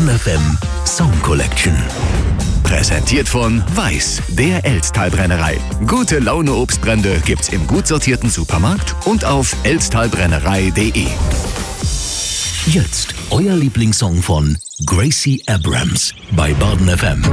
Baden FM Song Collection. Präsentiert von Weiß, der Elsttalbrennerei. Gute Laune Obstbrände gibt's im gut sortierten Supermarkt und auf elsttalbrennerei.de. Jetzt euer Lieblingssong von Gracie Abrams bei Baden FM.